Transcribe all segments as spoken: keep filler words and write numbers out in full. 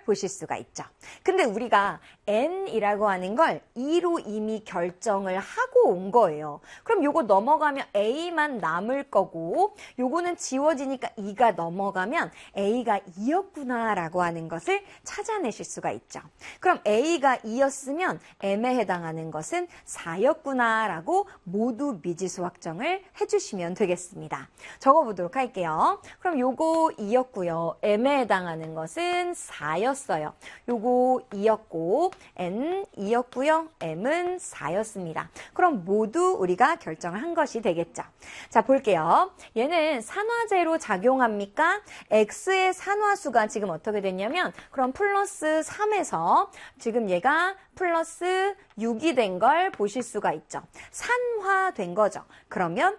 걸 보실 수가 있죠. 근데 우리가 N이라고 하는 걸 이로 이미 결정을 하고 온 거예요. 그럼 요거 넘어가면 A만 남을 거고 요거는 지워지니까 이가 넘어가면 A가 이였구나 라고 하는 것을 찾아내실 수가 있죠. 그럼 A가 이였으면 M에 해당하는 것은 사였구나 라고 모두 미지수 확정을 해주시면 되겠습니다. 적어보도록 할게요. 그럼 요거 이였고요. M에 해당하는 것은 사였어요. 요거 이였고 N 이였고요. M은 사였습니다. 그럼 모두 우리가 결정을 한 것이 되겠죠. 자, 볼게요. 얘는 산화제로 작용합니까? X의 산화수가 지금 어떻게 됐냐면 그럼 플러스 삼에서 지금 얘가 플러스 육이 된 걸 보실 수가 있죠. 산화된 거죠. 그러면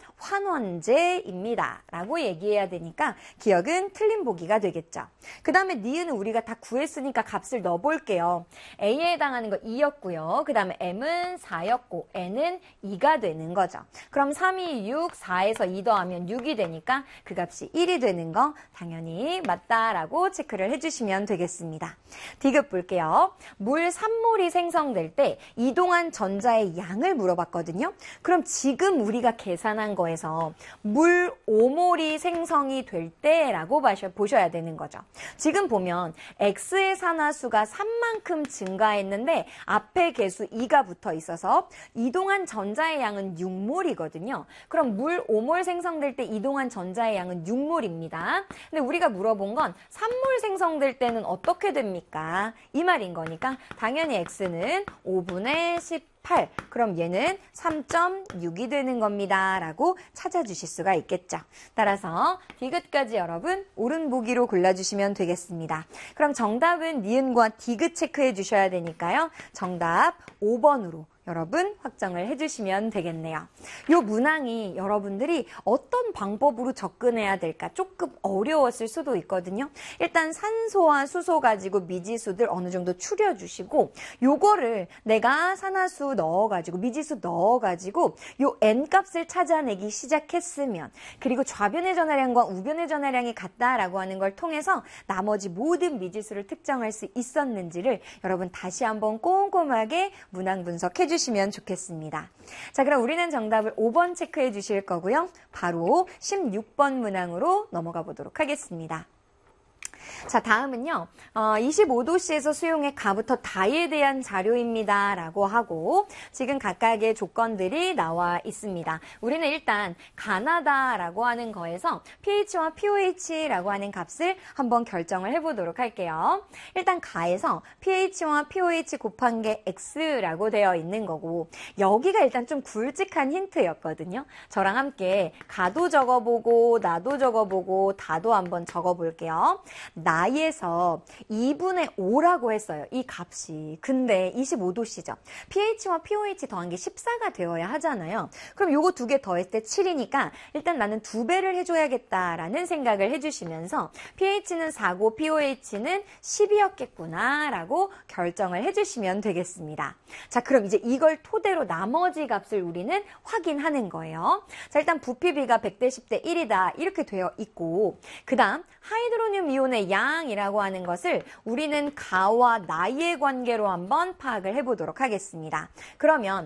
환원제입니다. 라고 얘기해야 되니까 기억은 틀린 보기가 되겠죠. 그 다음에 니은은 우리가 다 구했으니까 값을 넣어볼게요. A에 해당하는 거 이였고요. 그 다음에 M은 사였고 N은 이가 되는 거죠. 그럼 삼이 육, 사에서 이 더하면 육이 되니까 그 값이 일이 되는 거 당연히 맞다라고 체크를 해주시면 되겠습니다. 디귿 볼게요. 물 삼 몰이 생성될 때 이동한 전자의 양을 물어봤거든요. 그럼 지금 우리가 계산한 거에서 물 오 몰이 생성이 될 때라고 보셔야 되는 거죠. 지금 보면 X의 산화수가 삼만큼 증가했는데 앞에 개수 이가 붙어 있어서 이동한 전자의 양은 육 몰이거든요. 그럼 물 오 몰 생성될 때 이동한 전자의 양은 육 몰입니다. 근데 우리가 물어본 건 삼 몰 생성될 때는 어떻게 됩니까? 이 말인 거니까 당연히 X는 오분의 십팔, 그럼 얘는 삼 점 육이 되는 겁니다. 라고 찾아주실 수가 있겠죠. 따라서 디귿까지 여러분 옳은 보기로 골라주시면 되겠습니다. 그럼 정답은 니은과 디귿 체크해 주셔야 되니까요. 정답 오 번으로 여러분 확정을 해주시면 되겠네요. 이 문항이 여러분들이 어떤 방법으로 접근해야 될까 조금 어려웠을 수도 있거든요. 일단 산소와 수소 가지고 미지수들 어느 정도 추려주시고 요거를 내가 산화수 넣어가지고 미지수 넣어가지고 요 N값을 찾아내기 시작했으면 그리고 좌변의 전하량과 우변의 전하량이 같다라고 하는 걸 통해서 나머지 모든 미지수를 특정할 수 있었는지를 여러분 다시 한번 꼼꼼하게 문항 분석해 주시면 좋겠습니다. 자, 그럼 우리는 정답을 오 번 체크해 주실 거고요. 바로 십육 번 문항으로 넘어가 보도록 하겠습니다. 자, 다음은요. 어, 이십오 도씨에서 수용의 가부터 다에 대한 자료입니다. 라고 하고 지금 각각의 조건들이 나와 있습니다. 우리는 일단 가나다라고 하는 거에서 pH와 pOH라고 하는 값을 한번 결정을 해보도록 할게요. 일단 가에서 pH와 pOH 곱한 게 X라고 되어 있는 거고 여기가 일단 좀 굵직한 힌트였거든요. 저랑 함께 가도 적어보고 나도 적어보고 다도 한번 적어볼게요. 나에서 이분의 오라고 했어요. 이 값이. 근데 이십오 도씨죠. pH와 pOH 더한 게 십사가 되어야 하잖아요. 그럼 요거 두 개 더했을 때 칠이니까 일단 나는 두 배를 해줘야겠다라는 생각을 해주시면서 pH는 사고 pOH는 십이었겠구나 라고 결정을 해주시면 되겠습니다. 자, 그럼 이제 이걸 토대로 나머지 값을 우리는 확인하는 거예요. 자, 일단 부피비가 백 대 십 대 일이다 이렇게 되어 있고 그 다음 하이드로늄 이온의 양이라고 하는 것을 우리는 가와 나의 관계로 한번 파악을 해보도록 하겠습니다. 그러면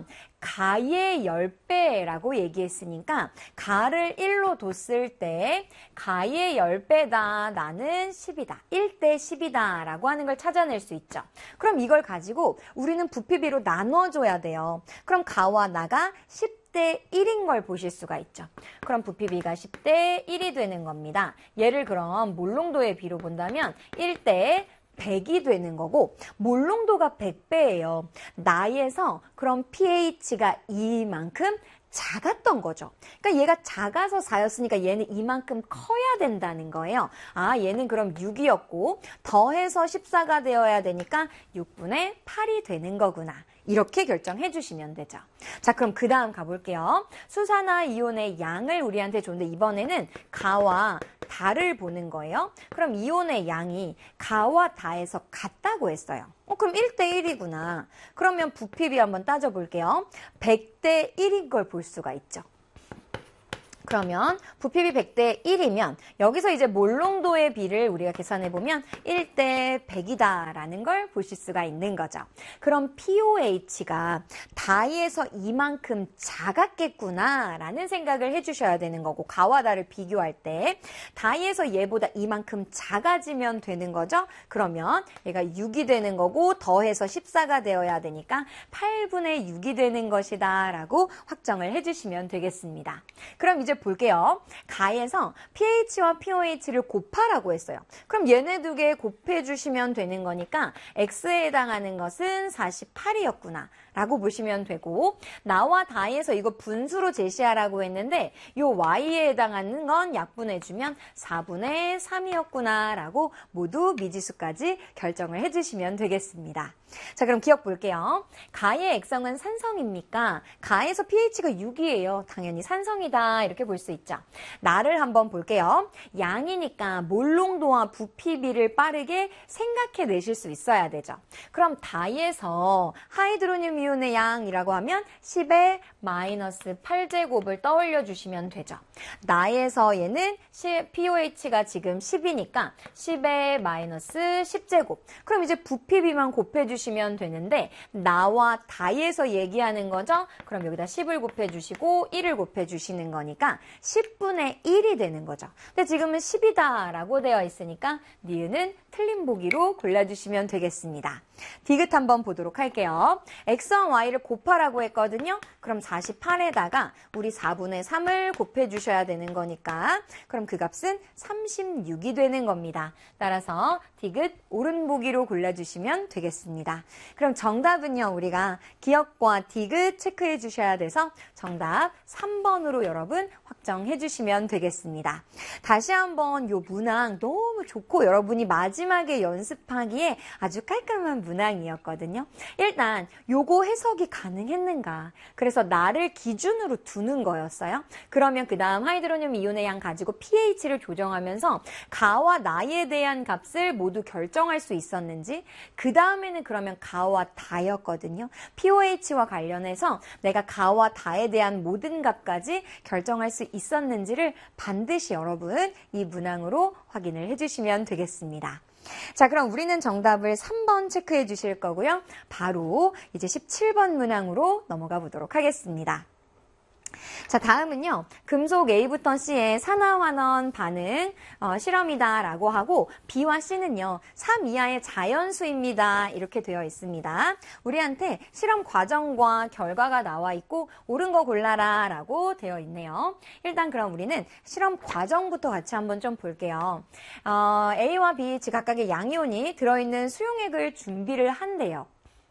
가의 십 배라고 얘기했으니까 가를 일로 뒀을 때 가의 십 배다, 나는 십이다. 일 대 십이다 라고 하는 걸 찾아낼 수 있죠. 그럼 이걸 가지고 우리는 부피비로 나눠줘야 돼요. 그럼 가와 나가 십 대 일인 걸 보실 수가 있죠. 그럼 부피비가 십 대 일이 되는 겁니다. 얘를 그럼 몰농도의 비로 본다면 일 대 백이 되는 거고 몰농도가 백 배예요. 나에서 그럼 pH가 이만큼 작았던 거죠. 그러니까 얘가 작아서 사였으니까 얘는 이만큼 커야 된다는 거예요. 아, 얘는 그럼 육이었고 더해서 십사가 되어야 되니까 육분의 팔이 되는 거구나. 이렇게 결정해 주시면 되죠. 자, 그럼 그 다음 가볼게요. 수산화 이온의 양을 우리한테 줬는데 이번에는 가와 다를 보는 거예요. 그럼 이온의 양이 가와 다에서 같다고 했어요. 어, 그럼 일 대 일이구나. 그러면 부피비 한번 따져볼게요. 백 대 일인 걸 볼 수가 있죠. 그러면 부피비 백 대 일이면 여기서 이제 몰롱도의 비를 우리가 계산해보면 일 대 백이다라는 걸 보실 수가 있는 거죠. 그럼 피오에이치가 다이에서 이만큼 작았겠구나라는 생각을 해주셔야 되는 거고, 가와 다를 비교할 때 다이에서 얘보다 이만큼 작아지면 되는 거죠. 그러면 얘가 육이 되는 거고 더해서 십사가 되어야 되니까 팔분의 육이 되는 것이다 라고 확정을 해주시면 되겠습니다. 그럼 이제 볼게요. 가에서 pH와 피오에이치를 곱하라고 했어요. 그럼 얘네 두 개 곱해주시면 되는 거니까 x에 해당하는 것은 사십팔이었구나 라고 보시면 되고, 나와 다에서 이거 분수로 제시하라고 했는데 요 y에 해당하는 건 약분해주면 사분의 삼이었구나 라고 모두 미지수까지 결정을 해주시면 되겠습니다. 자, 그럼 기억 볼게요. 가의 액성은 산성입니까? 가에서 pH가 육이에요. 당연히 산성이다 이렇게 볼 수 있죠. 나를 한번 볼게요. 양이니까 몰롱도와 부피비를 빠르게 생각해 내실 수 있어야 되죠. 그럼 다이에서 하이드로늄 이온의 양이라고 하면 십의 마이너스 팔 제곱을 떠올려 주시면 되죠. 나에서 얘는 피오에이치가 지금 십이니까 십의 마이너스 십 제곱. 그럼 이제 부피비만 곱해주시면 되는데 나와 다에서 얘기하는 거죠. 그럼 여기다 십을 곱해주시고 일을 곱해주시는 거니까 십분의 일이 되는 거죠. 근데 지금은 십이다 라고 되어 있으니까 니은은 틀린 보기로 골라주시면 되겠습니다. 디귿 한번 보도록 할게요. x와 y를 곱하라고 했거든요. 그럼 사십팔에다가 우리 사분의 삼을 곱해주셔야 되는 거니까 그럼 그 값은 삼십육이 되는 겁니다. 따라서 디귿 옳은 보기로 골라주시면 되겠습니다. 그럼 정답은요, 우리가 기억과 디귿 체크해 주셔야 돼서 정답 삼 번으로 여러분 확정해 주시면 되겠습니다. 다시 한번 요 문항 너무 좋고 여러분이 마지막에 연습하기에 아주 깔끔한 문항이었거든요. 일단 요거 해석이 가능했는가? 그래서 나를 기준으로 두는 거였어요. 그러면 그 다음 하이드로늄 이온의 양 가지고 pH를 조정하면서 가와 나에 대한 값을 모두 결정할 수 있었는지, 그 다음에는 그러면 가와 다였거든요. 피오에이치와 관련해서 내가 가와 다에 대한 모든 값까지 결정할 수 있었는지를 반드시 여러분 이 문항으로 확인을 해주시면 되겠습니다. 자, 그럼 우리는 정답을 삼 번 체크해 주실 거고요. 바로 이제 십칠 번 문항으로 넘어가 보도록 하겠습니다. 자, 다음은요. 금속 A부터 C의 산화환원 반응 어, 실험이다 라고 하고 B와 C는요. 삼 이하의 자연수입니다. 이렇게 되어 있습니다. 우리한테 실험 과정과 결과가 나와 있고 옳은 거 골라라 라고 되어 있네요. 일단 그럼 우리는 실험 과정부터 같이 한번 좀 볼게요. 어, A와 B 각각의 양이온이 들어있는 수용액을 준비를 한대요.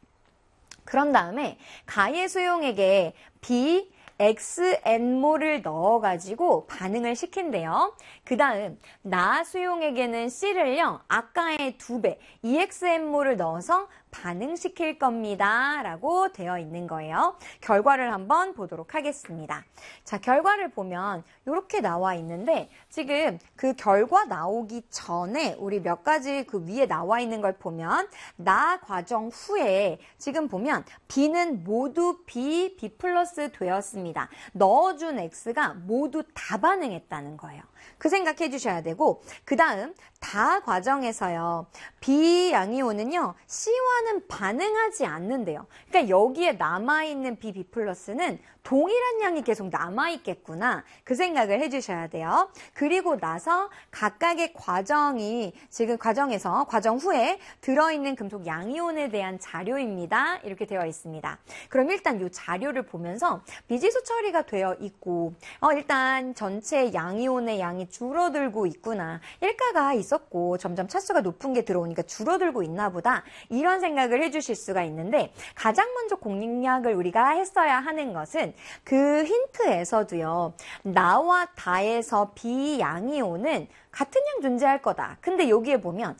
그런 다음에 가의 수용액에 B 엑스엔몰을 넣어가지고 반응을 시킨대요. 그 다음 나 수용액에는 C를요. 아까의 두 배 이엑스엔몰을 넣어서 반응시킬 겁니다. 라고 되어 있는 거예요. 결과를 한번 보도록 하겠습니다. 자, 결과를 보면 이렇게 나와 있는데 지금 그 결과 나오기 전에 우리 몇 가지 그 위에 나와 있는 걸 보면 나 과정 후에 지금 보면 B는 모두 B, B 플러스 되었습니다. 넣어준 X가 모두 다 반응했다는 거예요. 그 생각해 주셔야 되고, 그 다음 다 과정에서요. B 양이온은요. C와는 반응하지 않는데요. 그러니까 여기에 남아있는 B, B 플러스는 동일한 양이 계속 남아있겠구나. 그 생각을 해주셔야 돼요. 그리고 나서 각각의 과정이 지금 과정에서 과정 후에 들어있는 금속 양이온에 대한 자료입니다. 이렇게 되어 있습니다. 그럼 일단 이 자료를 보면서 미지수 처리가 되어 있고 어, 일단 전체 양이온의 양이 줄어들고 있구나. 일가가 있었고 점점 차수가 높은 게 들어오니까 줄어들고 있나 보다. 이런 생각을 해주실 수가 있는데 가장 먼저 공략을 우리가 했어야 하는 것은 그 힌트에서도요. 나와 다에서 비양이온은 같은 양 존재할 거다. 근데 여기에 보면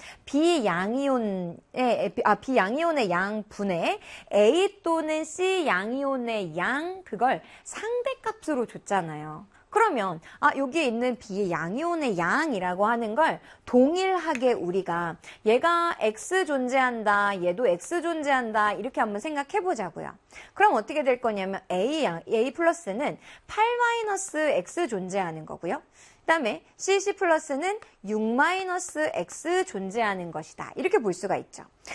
비양이온의 아 비양이온의 양분의 A 또는 C 양이온의 양 그걸 상대값으로 줬잖아요. 그러면 아 여기에 있는 B의 양이온의 양이라고 하는 걸 동일하게 우리가 얘가 X 존재한다, 얘도 X 존재한다 이렇게 한번 생각해 보자고요. 그럼 어떻게 될 거냐면 A, 양, A 플러스는 팔 마이너스 X 존재하는 거고요. 그 다음에 씨씨 플러스는 육 마이너스 X 존재하는 것이다. 이렇게 볼 수가 있죠.